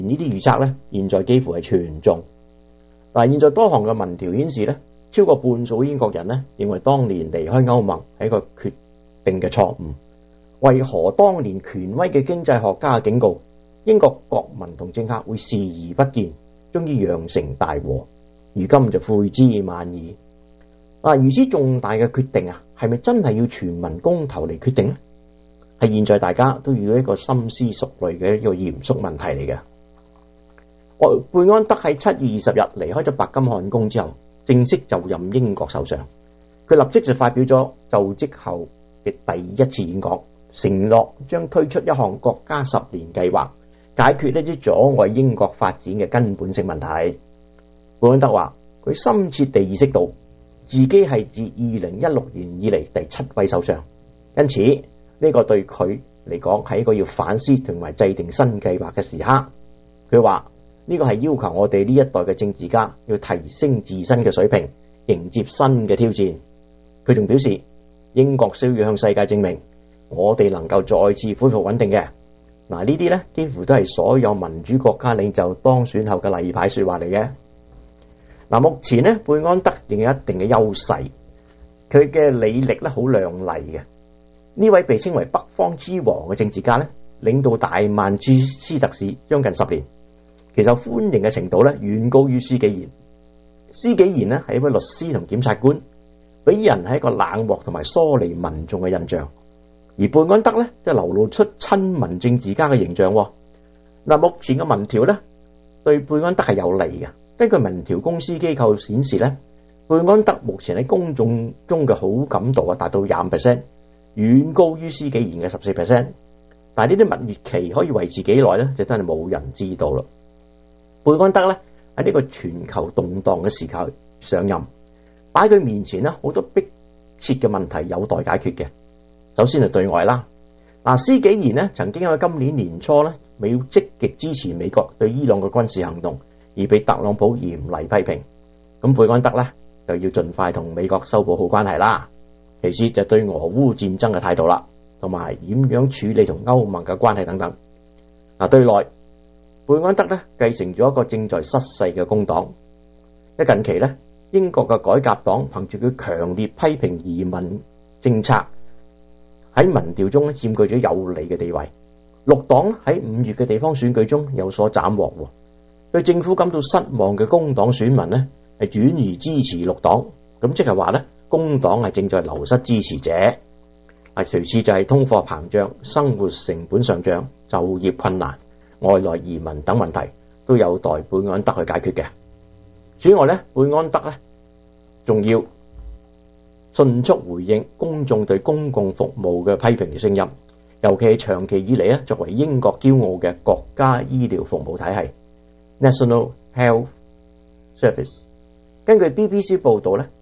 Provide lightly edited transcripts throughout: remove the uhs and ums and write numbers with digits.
呢啲預測咧，現在幾乎係全中。嗱，現在多項嘅民調顯示咧，超過半數英國人咧認為當年離開歐盟係一個決定嘅錯誤。為何當年權威嘅經濟學家警告英國國民同政客會視而不見，終於釀成大禍，如今就悔之晚矣。如此重大嘅決定係咪真係要全民公投嚟決定呢？係現在大家都遇到一個深思熟慮嘅一個嚴肅問題嚟嘅。貝安德喺7月20日離開咗白金漢宮之後，正式就任英國首相。佢立即就發表咗就職後嘅第一次演講，承諾將推出一項國家10年計劃，解決呢啲阻礙英國發展嘅根本性問題。貝安德話：佢深切地意識到自己係自2016年以嚟第7位首相，因此呢個對佢嚟講係一個要反思同埋制定新計劃嘅時刻。佢話呢個係要求我哋呢一代嘅政治家要提升自身嘅水平，迎接新嘅挑戰。佢仲表示，英國需要向世界證明我哋能夠再次恢復穩定嘅。呢啲呢幾乎都係所有民主國家領袖當選後嘅例牌說話嚟嘅。目前呢，貝安德仍有一定嘅優勢，佢嘅履歷好亮麗嘅。呢位被稱為北方之王嘅政治家呢，領導大曼徹斯特市將近10年，其受歡迎嘅程度呢遠高於施紀賢。施紀賢呢係一位律師同檢察官，俾人係一個冷漠同埋疏離民眾嘅印象，而貝安德呢就流露出親民政治家嘅形象。目前嘅民調呢對貝安德係有利嘅。根據民調公司機構顯示呢，貝安德目前喺公眾中嘅好感度達到25%，遠高於施紀賢嘅14%。但係呢啲蜜月期可以維持幾耐呢？就真係冇人知道啦。貝安德呢喺呢個全球動盪嘅時候上任，擺佢面前呢好多迫切嘅問題有待解決嘅。首先係對外啦。施紀賢呢曾經喺今年年初呢，要積極支持美國對伊朗嘅軍事行動，而被特朗普嚴厲批評。咁貝安德呢就要盡快同美國修補好關係啦。其次就對俄烏戰爭嘅態度啦，同埋點樣處理同歐盟嘅關係等等。對內，貝安德呢繼承咗一個正在失勢嘅工黨。近期呢，英國嘅改革黨憑住佢強烈批評移民政策，喺民調中佔據咗有利嘅地位。綠黨喺5月嘅地方選舉中有所斬獲，對政府感到失望嘅工黨選民呢係轉而支持綠黨，咁即係話呢，工黨係正在流失支持者。其次就係通貨膨脹、生活成本上漲、就業困難、外來移民等問題都有待貝安德去解決嘅。此外呢，貝安德呢仲要迅速回應公眾對公共服務嘅批評嘅聲音，尤其係長期以嚟作為英國驕傲嘅國家醫療服務體系 National Health Service。根據 BBC 報道呢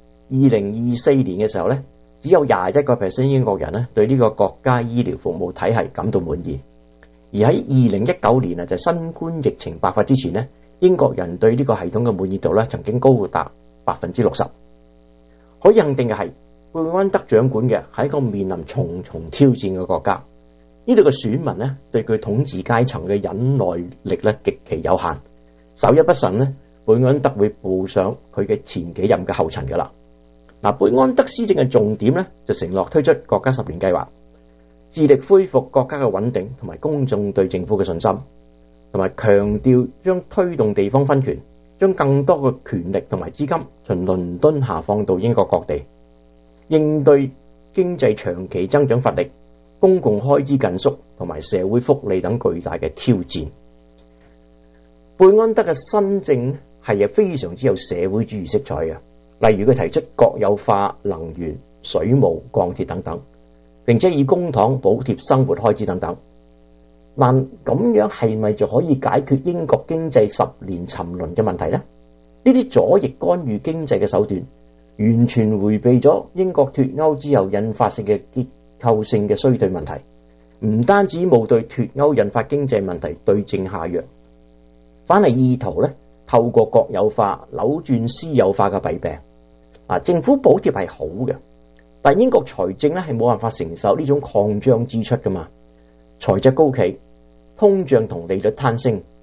，2024年嘅時候呢，只有21% 英國人對呢個國家醫療服務體系感到滿意。而喺2019年就新冠疫情爆發之前呢，英國人對呢個系統嘅滿意度曾經高達60%。可以肯定嘅係，貝安德掌管嘅係一個面臨重重挑戰嘅國家。呢度嘅選民對佢統治階層嘅忍耐力極其有限，稍一不慎貝安德會步上佢嘅前幾任嘅後塵噶啦。貝安德施政嘅重點就承諾推出國家10年計劃，致力恢復國家嘅穩定同埋公眾對政府嘅信心，同埋強調將推動地方分權，將更多嘅權力同埋資金從倫敦下放到英國各地，應對經濟長期增長乏力、公共開支緊縮同埋社會福利等巨大嘅挑戰。貝安德嘅新政係非常之有社會主義色彩嘅，例如佢提出國有化能源、水務、鋼鐵等等，並且以公帑補貼生活開支等等。但咁樣係咪就可以解決英國經濟10年沉淪嘅問題呢？呢啲左翼干預經濟嘅手段，完全迴避咗英國脫歐之後引發性嘅結構性嘅衰退問題，唔單止冇對脫歐引發經濟問題對症下藥，反係意圖透過國有化扭轉私有化嘅弊病。政府補貼係好嘅，但英國財政係冇辦法承受呢種擴張支出噶嘛，財政高企，通脹同利率攀升，